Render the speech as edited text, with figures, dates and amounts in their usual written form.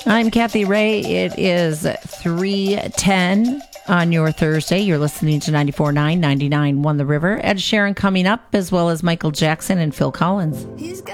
I'm Kathy Ray. It is 3:10 on your Thursday. You're listening to 94.9, 99.1 The River. Ed Sheeran coming up, as well as Michael Jackson and Phil Collins.